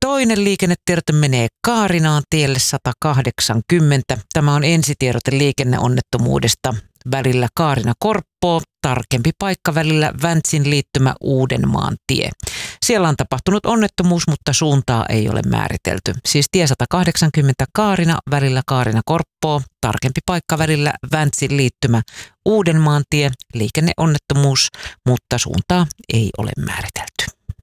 toinen liikennetiedote menee Kaarinaan tielle 180. Tämä on ensitiedote liikenneonnettomuudesta välillä Kaarina-Korppoo, tarkempi paikka välillä Väntsin liittymä Uudenmaan tie. Siellä on tapahtunut onnettomuus, mutta suuntaa ei ole määritelty. Siis tie 180 Kaarina välillä Kaarina-Korppoo, tarkempi paikka välillä Väntsin liittymä Uudenmaan tie, liikenneonnettomuus, mutta suuntaa ei ole määritelty.